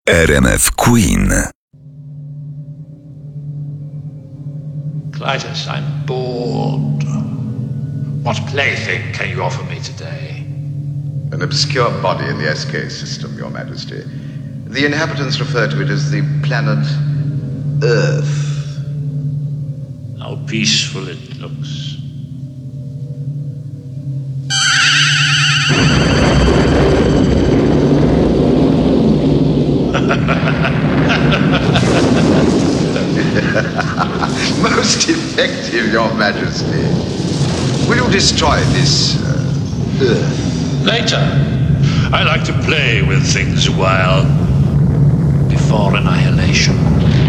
RMF Queen. Clytus, I'm bored. What plaything can you offer me today? An obscure body in the SK system, Your Majesty. The inhabitants refer to it as the planet Earth. How peaceful it looks. Most effective, Your Majesty. Will you destroy this Earth? Later. I like to play with things a while. Before annihilation.